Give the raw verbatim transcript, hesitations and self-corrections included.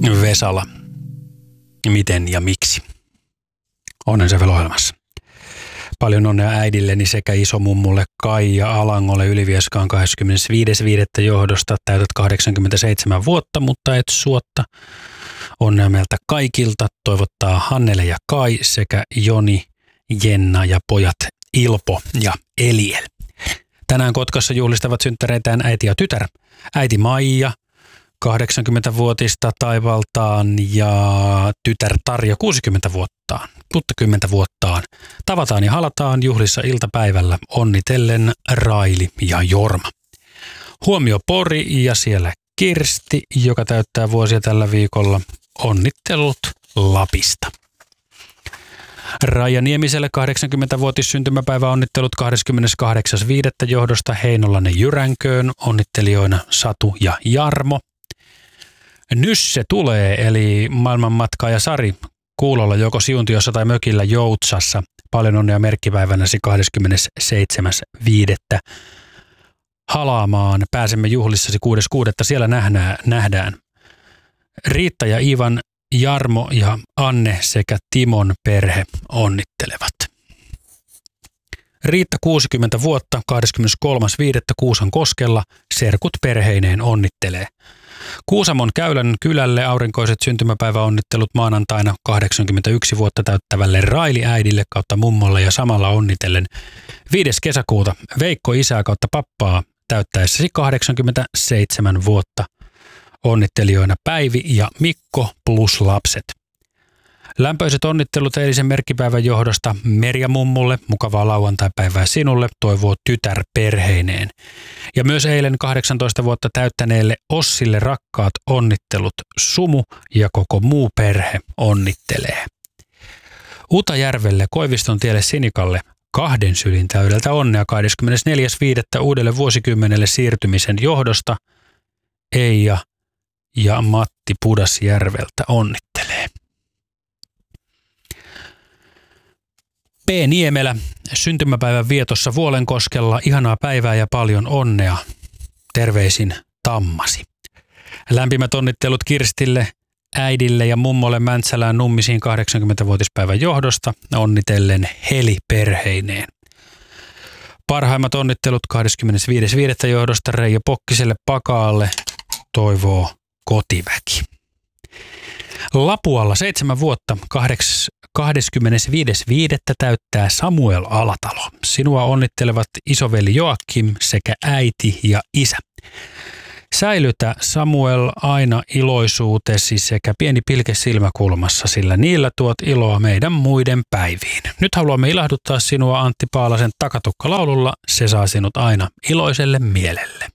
Vesala. Miten ja miksi? Onnen se ohjelmassa. Paljon onnea äidilleni sekä isomummulle Kaija Alangolle Ylivieskaan kahdeskymmenesviides viidettä johdosta. Täytät kahdeksankymmentäseitsemän vuotta, mutta et suotta. Onnea meiltä kaikilta toivottaa Hannele ja Kai sekä Joni, Jenna ja pojat Ilpo ja Eliel. Tänään Kotkassa juhlistavat synttäreitään äiti ja tytär. Äiti Maija, kahdeksankymmentävuotista taivaltaan, ja tytär Tarja kuusikymmentä vuottaan, kuusikymmentä vuottaan. Tavataan ja halataan juhlissa iltapäivällä onnitellen Raili ja Jorma. Huomio Pori ja siellä Kirsti, joka täyttää vuosia tällä viikolla. Onnittelut Lapista. Raija Niemiselle kahdeksankymmentävuotis syntymäpäivä onnittelut kahdeskymmeneskahdeksas viidettä johdosta Heinolainen Jyränköön, onnittelijoina Satu ja Jarmo. Nysse tulee, eli maailmanmatkaaja Sari kuulolla joko Siuntiossa tai mökillä Joutsassa. Paljon onnea merkkipäivänäsi kahdeskymmenesseitsemäs viidettä halaamaan. Pääsemme juhlissasi kuudes kuudetta siellä nähdään, nähdään. Riitta ja Ivan, Jarmo ja Anne sekä Timon perhe onnittelevat. Riitta kuusikymmentä vuotta, kahdeskymmeneskolmas viidettä Kuusan koskella, serkut perheineen onnittelee. Kuusamon Käylän kylälle aurinkoiset syntymäpäiväonnittelut maanantaina kahdeksankymmentäyksi vuotta täyttävälle Raili äidille kautta mummolle ja samalla onnitellen viides kesäkuuta Veikko isää kautta pappaa täyttäessäsi kahdeksankymmentäseitsemän vuotta. Onnittelijoina Päivi ja Mikko plus lapset. Lämpöiset onnittelut eilisen merkkipäivän johdosta Merja mummulle, mukavaa lauantaipäivää sinulle, toivoo tytär perheineen. Ja myös eilen kahdeksantoista vuotta täyttäneelle Ossille rakkaat onnittelut Sumu ja koko muu perhe onnittelee. Utajärvelle Koiviston tielle Sinikalle kahden sylin täydeltä onnea kahdeskymmenesneljäs viidettä uudelle vuosikymmenelle siirtymisen johdosta. Eija ja Matti Pudasjärveltä onnittelee. P. Niemelä, syntymäpäivän vietossa Vuolenkoskella, ihanaa päivää ja paljon onnea. Terveisin Tammasi. Lämpimät onnittelut Kirstille, äidille ja mummolle Mäntsälään Nummisiin kahdeksankymmentävuotispäivän johdosta, onnitellen Heli perheineen. Parhaimmat onnittelut kahdeskymmenesviides viidettä johdosta Reijo Pokkiselle Pakaalle, toivoo kotiväki. Lapualla seitsemän vuotta, kahdeskymmenesviides viidettä täyttää Samuel Alatalo. Sinua onnittelevat isoveli Joakim sekä äiti ja isä. Säilytä Samuel aina iloisuutesi sekä pieni pilke silmäkulmassa, sillä niillä tuot iloa meidän muiden päiviin. Nyt haluamme ilahduttaa sinua Antti Paalasen Takatukka-laululla. Se saa sinut aina iloiselle mielelle.